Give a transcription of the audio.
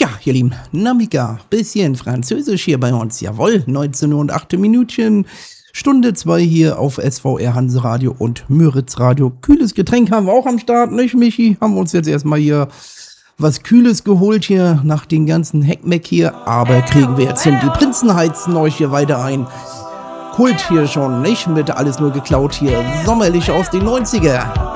Ja, ihr Lieben, Namika, bisschen Französisch hier bei uns, jawohl, 19 Uhr und 8 Minütchen, Stunde 2 hier auf SVR Hanseradio und Müritz Radio. Kühles Getränk haben wir auch am Start, nicht Michi? Haben wir uns jetzt erstmal hier was Kühles geholt hier nach den ganzen Heckmeck hier, aber kriegen wir jetzt hin. Die Prinzen heizen euch hier weiter ein. Kult hier schon, nicht? Mit alles nur geklaut hier, sommerlich aus den 90er.